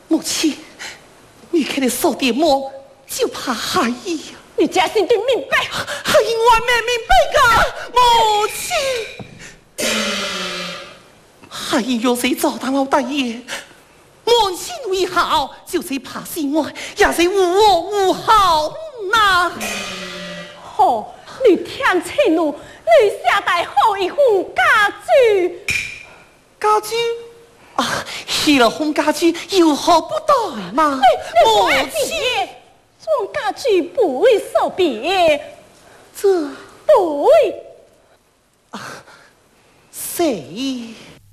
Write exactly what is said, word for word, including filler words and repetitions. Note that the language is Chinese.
母亲，你看你扫地么？就怕孩儿呀！ 你家心对明白， 孩儿我没明白噶，母亲。孩儿有谁找到老大爷？满心为好，就是怕心外，也是无我无好呐。 好，你听清楚，你下带好一副家具。 家具啊，许了红家具有何不对嘛？ 母亲，这家具不为所别， 这不为啊，谁？